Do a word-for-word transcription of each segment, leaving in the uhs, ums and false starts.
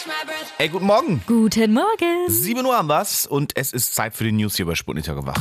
Hey, guten Morgen. Guten Morgen. sieben Uhr haben wir's und es ist Zeit für die News hier bei Sputnik Tagewacht.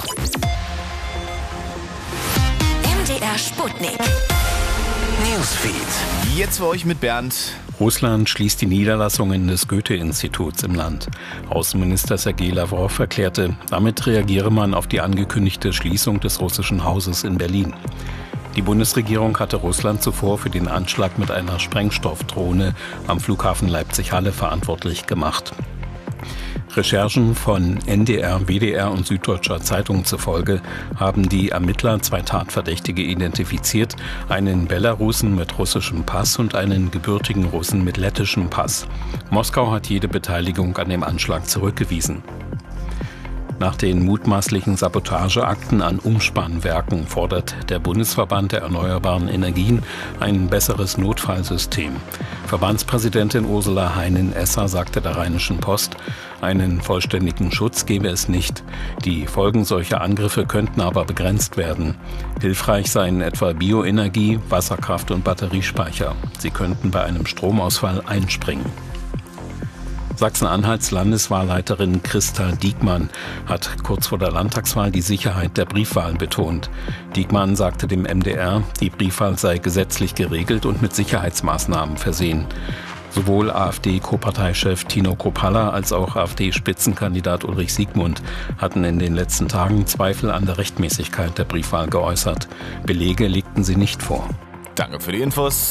M D R Sputnik. Newsfeed. Jetzt für euch mit Bernd. Russland schließt die Niederlassungen des Goethe-Instituts im Land. Außenminister Sergei Lavrov erklärte, damit reagiere man auf die angekündigte Schließung des russischen Hauses in Berlin. Die Bundesregierung hatte Russland zuvor für den Anschlag mit einer Sprengstoffdrohne am Flughafen Leipzig-Halle verantwortlich gemacht. Recherchen von N D R, W D R und Süddeutscher Zeitung zufolge haben die Ermittler zwei Tatverdächtige identifiziert, einen Belarusen mit russischem Pass und einen gebürtigen Russen mit lettischem Pass. Moskau hat jede Beteiligung an dem Anschlag zurückgewiesen. Nach den mutmaßlichen Sabotageakten an Umspannwerken fordert der Bundesverband der erneuerbaren Energien ein besseres Notfallsystem. Verbandspräsidentin Ursula Heinen-Esser sagte der Rheinischen Post, einen vollständigen Schutz gebe es nicht. Die Folgen solcher Angriffe könnten aber begrenzt werden. Hilfreich seien etwa Bioenergie, Wasserkraft und Batteriespeicher. Sie könnten bei einem Stromausfall einspringen. Sachsen-Anhalts Landeswahlleiterin Christa Diekmann hat kurz vor der Landtagswahl die Sicherheit der Briefwahl betont. Diekmann sagte dem M D R, die Briefwahl sei gesetzlich geregelt und mit Sicherheitsmaßnahmen versehen. Sowohl AfD-Co-Parteichef Tino Kropalla als auch AfD-Spitzenkandidat Ulrich Siegmund hatten in den letzten Tagen Zweifel an der Rechtmäßigkeit der Briefwahl geäußert. Belege legten sie nicht vor. Danke für die Infos.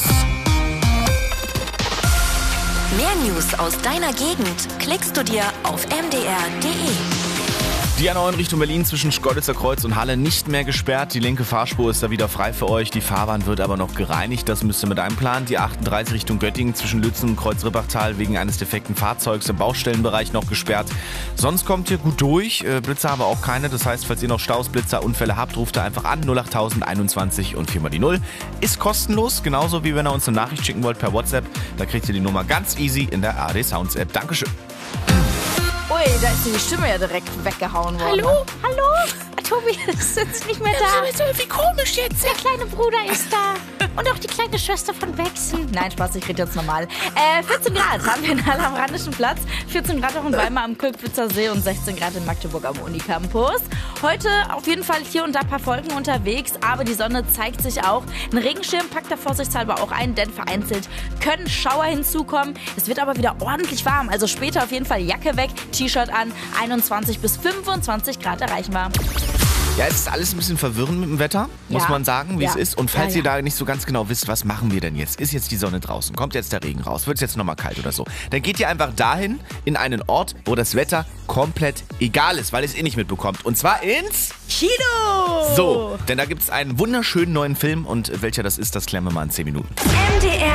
Mehr News aus deiner Gegend klickst du dir auf m d r punkt d e. Die A neun Richtung Berlin zwischen Schkeuditzer Kreuz und Halle nicht mehr gesperrt. Die linke Fahrspur ist da wieder frei für euch. Die Fahrbahn wird aber noch gereinigt. Das müsst ihr mit einplanen. Die achtunddreißig Richtung Göttingen zwischen Lützen und Kreuz-Rippachtal wegen eines defekten Fahrzeugs im Baustellenbereich noch gesperrt. Sonst kommt ihr gut durch. Äh, Blitzer aber auch keine. Das heißt, falls ihr noch Staus, Blitzer, Unfälle habt, ruft ihr einfach an. null acht tausend einundzwanzig und vier mal die null. Ist kostenlos. Genauso wie wenn ihr uns eine Nachricht schicken wollt per WhatsApp. Da kriegt ihr die Nummer ganz easy in der A R D Sounds App. Dankeschön. Ui, da ist die Stimme ja direkt weggehauen worden. Hallo? Hallo? Tobi ist jetzt nicht mehr da. Das ist irgendwie komisch jetzt. Der kleine Bruder ist da. Und auch die kleine Schwester von Bexen. Nein, Spaß, ich rede jetzt normal. Äh, vierzehn Grad haben wir in Halle am Rheinischen Platz, vierzehn Grad auch in Weimar am Kulpwitzer See und sechzehn Grad in Magdeburg am Unicampus. Heute auf jeden Fall hier und da ein paar Wolken unterwegs, aber die Sonne zeigt sich auch. Ein Regenschirm packt da vorsichtshalber auch ein, denn vereinzelt können Schauer hinzukommen. Es wird aber wieder ordentlich warm, also später auf jeden Fall Jacke weg, T-Shirt an, einundzwanzig bis fünfundzwanzig Grad erreichbar. Ja, es ist alles ein bisschen verwirrend mit dem Wetter, muss Ja. man sagen, wie Ja. es ist. Und falls Ja, ja. ihr da nicht so ganz genau wisst, was machen wir denn jetzt? Ist jetzt die Sonne draußen? Kommt jetzt der Regen raus? Wird es jetzt nochmal kalt oder so? Dann geht ihr einfach dahin, in einen Ort, wo das Wetter komplett egal ist, weil ihr es eh nicht mitbekommt. Und zwar ins Kino! So, denn da gibt es einen wunderschönen neuen Film und welcher das ist, das klären wir mal in zehn Minuten. M D R